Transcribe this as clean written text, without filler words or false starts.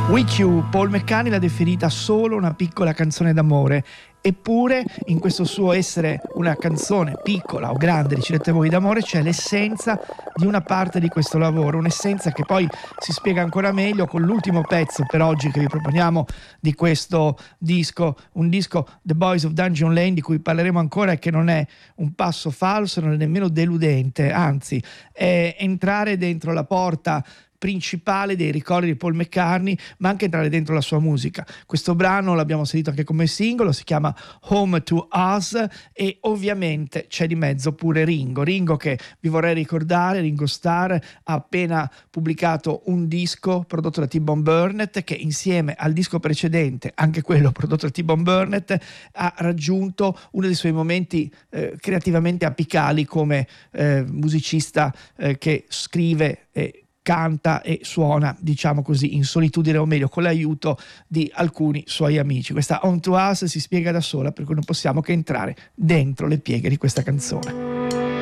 With You, Paul McCartney l'ha definita solo una piccola canzone d'amore, eppure in questo suo essere una canzone piccola o grande, decidete voi, d'amore, c'è l'essenza di una parte di questo lavoro, un'essenza che poi si spiega ancora meglio con l'ultimo pezzo per oggi che vi proponiamo di questo disco, un disco The Boys of Dungeon Lane di cui parleremo ancora e che non è un passo falso, non è nemmeno deludente, anzi è entrare dentro la porta principale dei ricordi di Paul McCartney, ma anche entrare dentro la sua musica. Questo brano l'abbiamo sentito anche come singolo, si chiama Home to Us e ovviamente c'è di mezzo pure Ringo che vi vorrei ricordare. Ringo Starr ha appena pubblicato un disco prodotto da T-Bone Burnett che insieme al disco precedente, anche quello prodotto da T-Bone Burnett, ha raggiunto uno dei suoi momenti creativamente apicali come musicista che scrive e canta e suona, diciamo così, in solitudine, o meglio con l'aiuto di alcuni suoi amici. Questa On to Us si spiega da sola, per cui non possiamo che entrare dentro le pieghe di questa canzone.